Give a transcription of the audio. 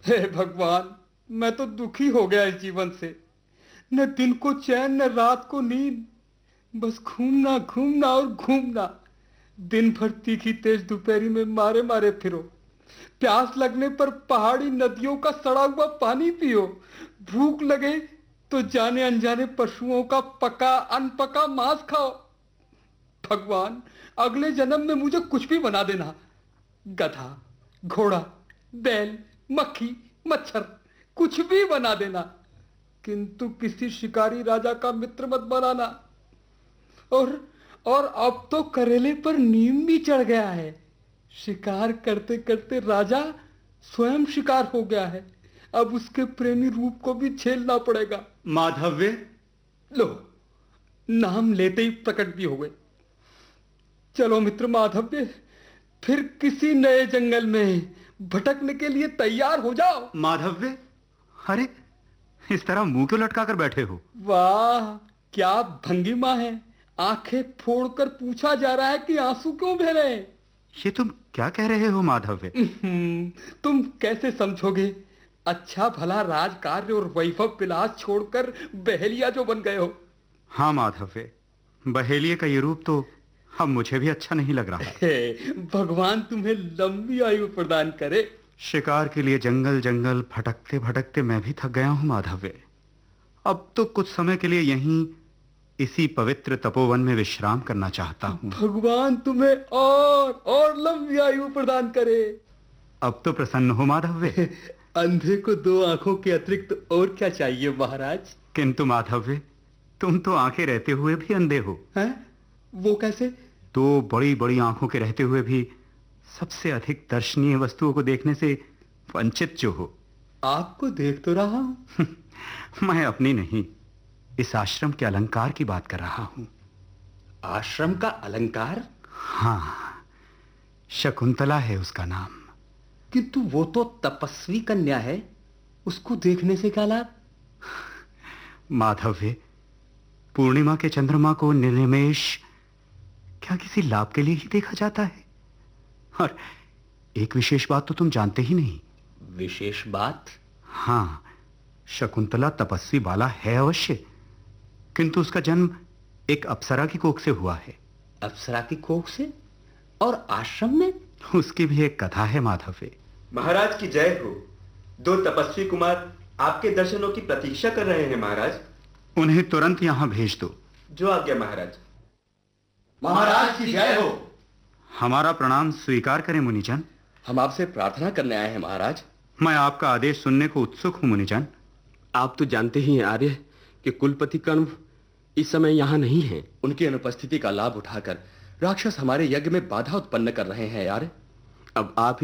हे भगवान, मैं तो दुखी हो गया इस जीवन से। न दिन को चैन, न रात को नींद, बस घूमना घूमना और घूमना। दिन भर तीखी तेज दोपहरी में मारे मारे फिरो। प्यास लगने पर पहाड़ी नदियों का सड़ा हुआ पानी पियो। भूख लगे तो जाने अनजाने पशुओं का पका अनपका मांस खाओ। भगवान, अगले जन्म में मुझे कुछ भी बना देना। गधा, घोड़ा, बैल, मक्खी, मच्छर, कुछ भी बना देना, किंतु किसी शिकारी राजा का मित्र मत बनाना। और और अब तो करेले पर नीम भी चढ़ गया है। शिकार करते करते राजा स्वयं शिकार हो गया है। अब उसके प्रेमी रूप को भी झेलना पड़ेगा। माधव्य, लो, नाम लेते ही प्रकट भी हो गए। चलो मित्र माधव्य, फिर किसी नए जंगल में भटकने के लिए तैयार हो जाओ। माधव्य, अरे इस तरह मुंह क्यों लटका कर बैठे हो? वाह, क्या भंगिमा है। आंखें फोड़कर पूछा जा रहा है कि आंसू क्यों बह रहे हैं। ये तुम क्या कह रहे हो माधव्य? तुम कैसे समझोगे। अच्छा भला राजकार्य और वैभव विलास छोड़कर बहेलिया जो बन गए हो। हाँ माधव्य, बहेलिये का ये रूप तो अब मुझे भी अच्छा नहीं लग रहा। भगवान तुम्हें लंबी आयु प्रदान करे। शिकार के लिए जंगल जंगल भटकते भटकते मैं भी थक गया हूं माधव्य। अब तो कुछ समय के लिए यहीं इसी पवित्र तपोवन में विश्राम करना चाहता हूं। भगवान तुम्हें और लंबी आयु प्रदान करे। अब तो प्रसन्न हो माधव्य। अंधे को दो आंखों के अतिरिक्त और क्या चाहिए महाराज। किंतु माधव्य, तुम तो आंखें रहते हुए भी अंधे हो। हैं? वो कैसे? दो बड़ी बड़ी आंखों के रहते हुए भी सबसे अधिक दर्शनीय वस्तुओं को देखने से वंचित जो हो। आपको देख तो रहा हूं। मैं अपनी नहीं, इस आश्रम के अलंकार की बात कर रहा हूं। आश्रम का अलंकार? हाँ, शकुंतला है उसका नाम। किंतु वो तो तपस्वी कन्या है, उसको देखने से क्या लाभ? माधव्य, पूर्णिमा के चंद्रमा को निर्निमेष क्या किसी लाभ के लिए ही देखा जाता है? और एक विशेष बात तो तुम जानते ही नहीं। विशेष बात? हाँ, शकुंतला तपस्वी बाला है अवश्य, किंतु उसका जन्म एक अप्सरा की कोख से हुआ है। अप्सरा की कोख से? और आश्रम में? उसकी भी एक कथा है माधव्य। महाराज की जय हो। दो तपस्वी कुमार आपके दर्शनों की प्रतीक्षा कर रहे हैं महाराज। उन्हें तुरंत यहां भेज दो। जो आज्ञा महाराज। महाराज की जय हो। हमारा प्रणाम स्वीकार करें मुनिजन। हम आपसे प्रार्थना करने आए हैं महाराज। मैं आपका आदेश सुनने को उत्सुक हूं मुनिजन। आप तो जानते ही हैं आर्य कि कुलपति कर्ण इस समय यहां नहीं हैं। उनकी अनुपस्थिति का लाभ उठाकर राक्षस हमारे यज्ञ में बाधा उत्पन्न कर रहे हैं यार। अब आप